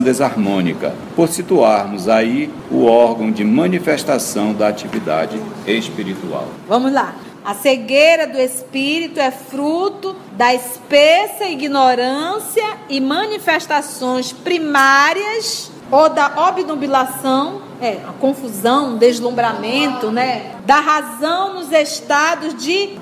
desarmônica, por situarmos aí o órgão de manifestação da atividade espiritual. Vamos lá. A cegueira do espírito é fruto da espessa ignorância e manifestações primárias ou da obnubilação, a confusão, deslumbramento, da razão nos estados de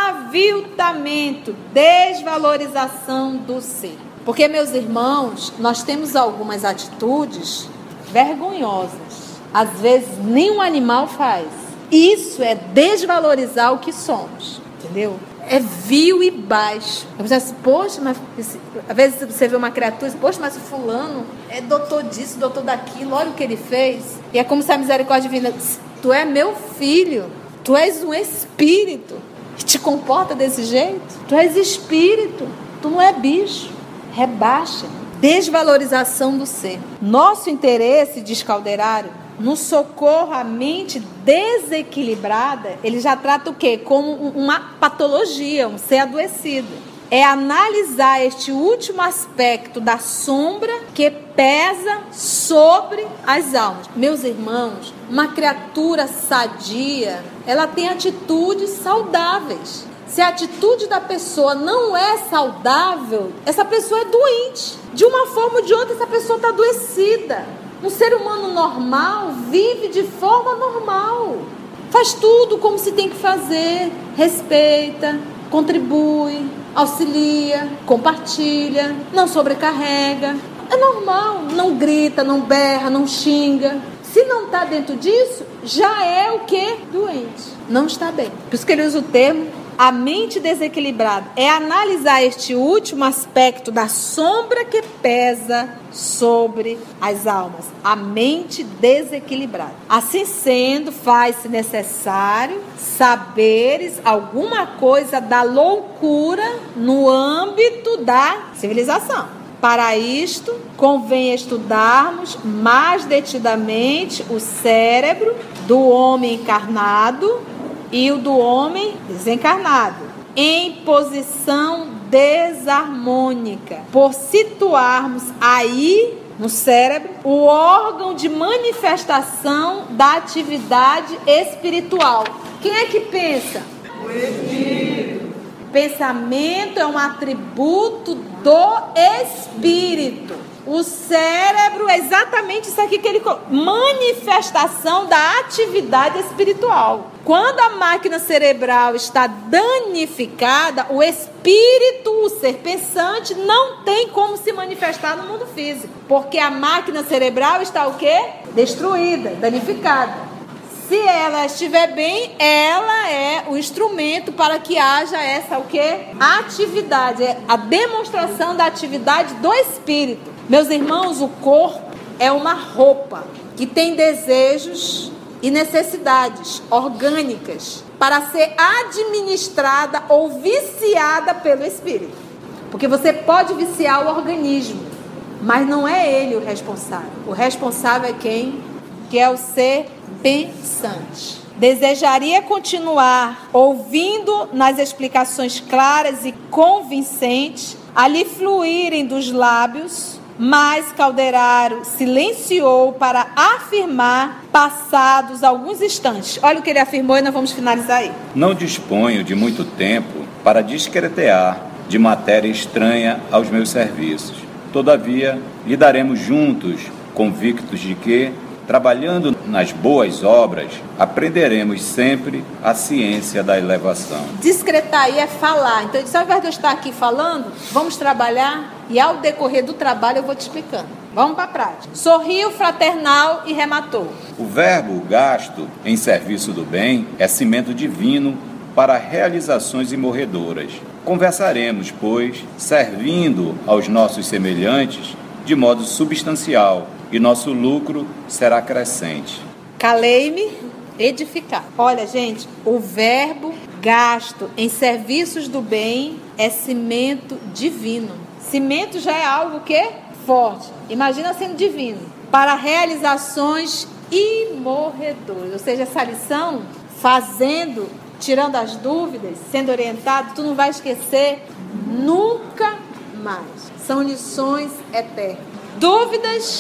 aviltamento, desvalorização do ser. Porque, meus irmãos, nós temos algumas atitudes vergonhosas. Às vezes, nenhum animal faz. Isso é desvalorizar o que somos, entendeu? É vil e baixo. Eu penso assim, poxa, mas às vezes você vê uma criatura, poxa, mas o fulano é doutor disso, doutor daquilo, olha o que ele fez. E é como se a misericórdia divina diz, tu é meu filho, tu és um espírito, que te comporta desse jeito. Tu és espírito, tu não é bicho. Rebaixa, desvalorização do ser. Nosso interesse, diz Calderaro, no socorro à mente desequilibrada, ele já trata o quê? Como uma patologia, um ser adoecido. É analisar este último aspecto da sombra que pesa sobre as almas. Meus irmãos, uma criatura sadia, ela tem atitudes saudáveis. Se a atitude da pessoa não é saudável, essa pessoa é doente. De uma forma ou de outra, essa pessoa está adoecida. Um ser humano normal vive de forma normal. Faz tudo como se tem que fazer. Respeita, contribui, auxilia, compartilha, não sobrecarrega. É normal, não grita, não berra, não xinga. Se não está dentro disso, já é o quê? Doente. Não está bem. Por isso que ele usa o termo a mente desequilibrada. É analisar este último aspecto da sombra que pesa sobre as almas. A mente desequilibrada. Assim sendo, faz-se necessário saberes alguma coisa da loucura no âmbito da civilização. Para isto, convém estudarmos mais detidamente o cérebro do homem encarnado e o do homem desencarnado, em posição desarmônica, por situarmos aí no cérebro o órgão de manifestação da atividade espiritual. Quem é que pensa? O espírito. Pensamento é um atributo do espírito. O cérebro é exatamente isso aqui que ele coloca. Manifestação da atividade espiritual. Quando a máquina cerebral está danificada, o espírito, o ser pensante, não tem como se manifestar no mundo físico. Porque a máquina cerebral está o quê? Destruída, danificada. Se ela estiver bem, ela é o instrumento para que haja essa o quê? Atividade, é a demonstração da atividade do espírito. Meus irmãos, o corpo é uma roupa que tem desejos e necessidades orgânicas para ser administrada ou viciada pelo espírito. Porque você pode viciar o organismo, mas não é ele o responsável. O responsável é quem? Que é o ser pensante. Desejaria continuar ouvindo nas explicações claras e convincentes a lhe fluírem dos lábios, mas Calderaro silenciou para afirmar passados alguns instantes. Olha o que ele afirmou e nós vamos finalizar aí. Não disponho de muito tempo para discretear de matéria estranha aos meus serviços. Todavia, lidaremos juntos, convictos de que, trabalhando nas boas obras, aprenderemos sempre a ciência da elevação. Discretar aí é falar. Então, ao invés de eu estar aqui falando, vamos trabalhar e ao decorrer do trabalho eu vou te explicando. Vamos para a prática. Sorriu fraternal e rematou. O verbo gasto em serviço do bem é cimento divino para realizações imorredoras. Conversaremos, pois, servindo aos nossos semelhantes de modo substancial, e nosso lucro será crescente. Calei-me, edificar. Olha, gente, o verbo gasto em serviços do bem é cimento divino. Cimento já é algo que forte. Imagina sendo divino. Para realizações imorredoras. Ou seja, essa lição, fazendo, tirando as dúvidas, sendo orientado, tu não vai esquecer nunca mais. São lições eternas. Dúvidas?